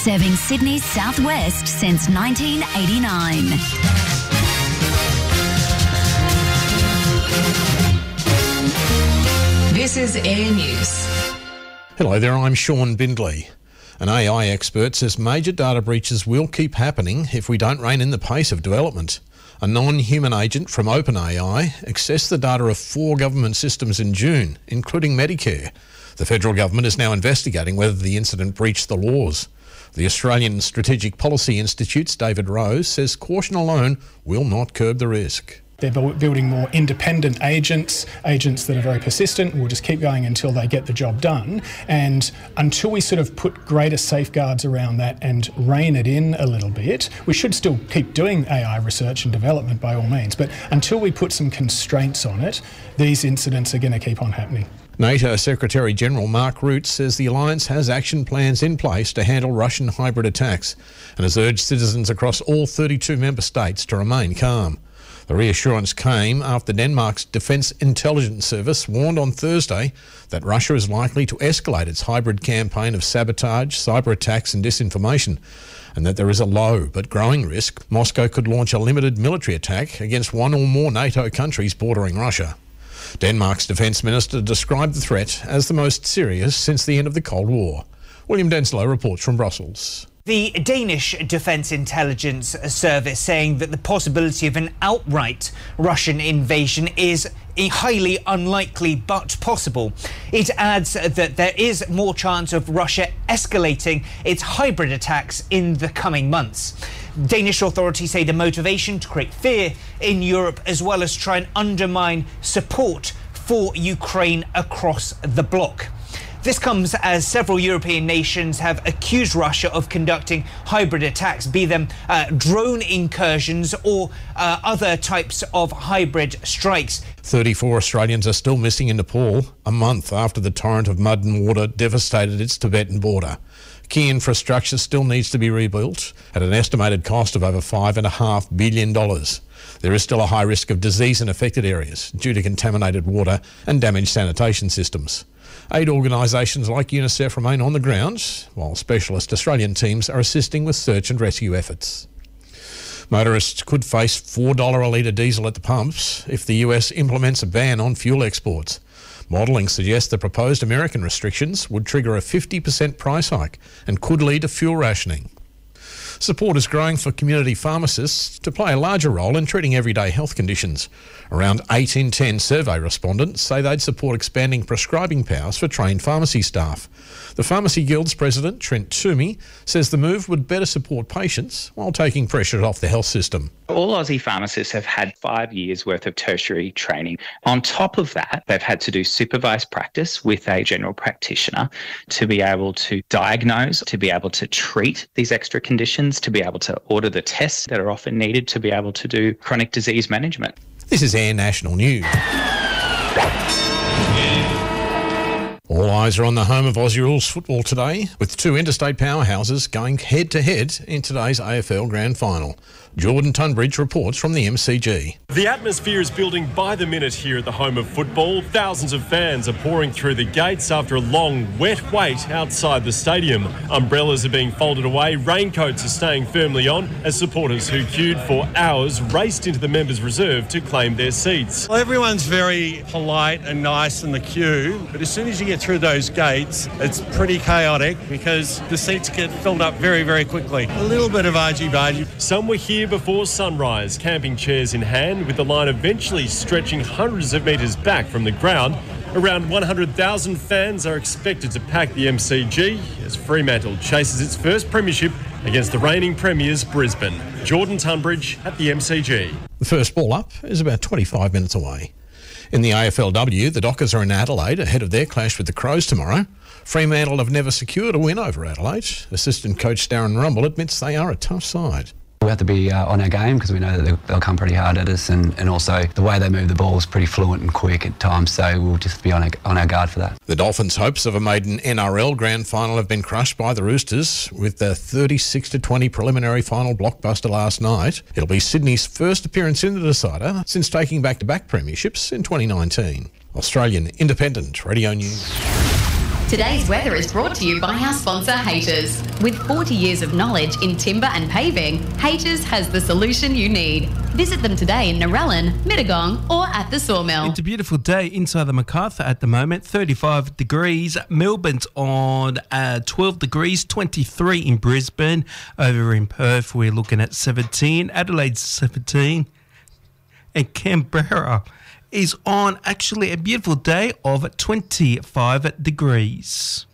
Serving Sydney's southwest since 1989. This is Air News. Hello there, I'm Sean Bindley. An AI expert says major data breaches will keep happening if we don't rein in the pace of development. A non-human agent from OpenAI accessed the data of 4 government systems in June, including Medicare. The federal government is now investigating whether the incident breached the laws. The Australian Strategic Policy Institute's David Rose says caution alone will not curb the risk. They're building more independent agents that are very persistent, will just keep going until they get the job done. And until we sort of put greater safeguards around that and rein it in a little bit, we should still keep doing AI research and development by all means. But until we put some constraints on it, these incidents are going to keep on happening. NATO Secretary-General Mark Rutte says the alliance has action plans in place to handle Russian hybrid attacks and has urged citizens across all 32 member states to remain calm. The reassurance came after Denmark's Defence Intelligence Service warned on Thursday that Russia is likely to escalate its hybrid campaign of sabotage, cyber attacks and disinformation, and that there is a low but growing risk Moscow could launch a limited military attack against one or more NATO countries bordering Russia. Denmark's Defence Minister described the threat as the most serious since the end of the Cold War. William Denslow reports from Brussels. The Danish Defence Intelligence Service saying that the possibility of an outright Russian invasion is highly unlikely but possible. It adds that there is more chance of Russia escalating its hybrid attacks in the coming months. Danish authorities say the motivation to create fear in Europe as well as try and undermine support for Ukraine across the bloc. This comes as several European nations have accused Russia of conducting hybrid attacks, be them drone incursions or other types of hybrid strikes. 34 Australians are still missing in Nepal, a month after the torrent of mud and water devastated its Tibetan border. Key infrastructure still needs to be rebuilt at an estimated cost of over $5.5 billion. There is still a high risk of disease in affected areas due to contaminated water and damaged sanitation systems. Aid organisations like UNICEF remain on the ground, while specialist Australian teams are assisting with search and rescue efforts. Motorists could face $4 a litre diesel at the pumps if the US implements a ban on fuel exports. Modelling suggests the proposed American restrictions would trigger a 50% price hike and could lead to fuel rationing. Support is growing for community pharmacists to play a larger role in treating everyday health conditions. Around 8 in 10 survey respondents say they'd support expanding prescribing powers for trained pharmacy staff. The Pharmacy Guild's president, Trent Toomey, says the move would better support patients while taking pressure off the health system. All Aussie pharmacists have had 5 years worth of tertiary training. On top of that, they've had to do supervised practice with a general practitioner to be able to diagnose, to be able to treat these extra conditions, to be able to order the tests that are often needed to be able to do chronic disease management. This is Air National News. All eyes are on the home of Aussie Rules football today, with 2 interstate powerhouses going head-to-head in today's AFL Grand Final. Jordan Tunbridge reports from the MCG. The atmosphere is building by the minute here at the home of football. Thousands of fans are pouring through the gates after a long, wet wait outside the stadium. Umbrellas are being folded away, raincoats are staying firmly on as supporters who queued for hours raced into the members' reserve to claim their seats. Well, everyone's very polite and nice in the queue, but as soon as you get through those gates, it's pretty chaotic because the seats get filled up very, very quickly. A little bit of argy-bargy. Some were here before sunrise, camping chairs in hand, with the line eventually stretching hundreds of metres back from the ground. Around 100,000 fans are expected to pack the MCG as Fremantle chases its first premiership against the reigning premiers Brisbane. Jordan Tunbridge at the MCG. The first ball up is about 25 minutes away. In the AFLW, the Dockers are in Adelaide ahead of their clash with the Crows tomorrow. Fremantle have never secured a win over Adelaide. Assistant coach Darren Rumble admits they are a tough side. We have to be on our game because we know that they'll come pretty hard at us, and also the way they move the ball is pretty fluent and quick at times, so we'll just be on our guard for that. The Dolphins' hopes of a maiden NRL Grand Final have been crushed by the Roosters with the 36-20 preliminary final blockbuster last night. It'll be Sydney's first appearance in the decider since taking back-to-back premierships in 2019. Australian Independent Radio News. Today's weather is brought to you by our sponsor, Haters. With 40 years of knowledge in timber and paving, Haters has the solution you need. Visit them today in Narellan, Mittagong or at the Sawmill. It's a beautiful day inside the MacArthur at the moment, 35 degrees. Melbourne's on 12 degrees, 23 in Brisbane. Over in Perth, we're looking at 17. Adelaide's 17. And Canberra is on actually a beautiful day of 25 degrees.